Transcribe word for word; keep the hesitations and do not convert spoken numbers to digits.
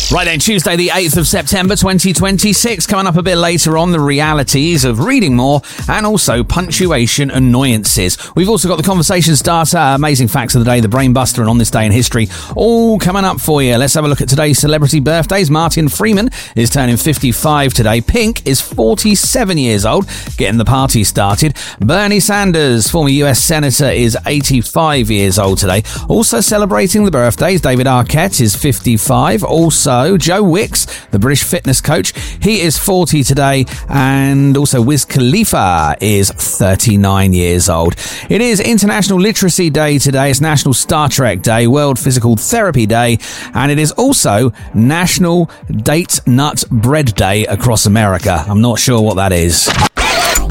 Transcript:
Right then, Tuesday the eighth of September twenty twenty-six. Coming up a bit later on, the realities of reading more and also punctuation annoyances. We've also got the conversation starter, amazing facts of the day, the brain buster, and on this day in history, all coming up for you. Let's have a look at today's celebrity birthdays. Martin Freeman is turning fifty-five today. Pink is forty-seven years old, getting the party started. Bernie Sanders, former U S Senator, is eighty-five years old today. Also celebrating the birthdays, David Arquette is fifty-five. Also Joe Wicks, the British fitness coach, he is forty today, and also Wiz Khalifa is thirty-nine years old. It is International Literacy Day today, it's National Star Trek Day, World Physical Therapy Day, and it is also National Date Nut Bread Day across America. I'm not sure what that is.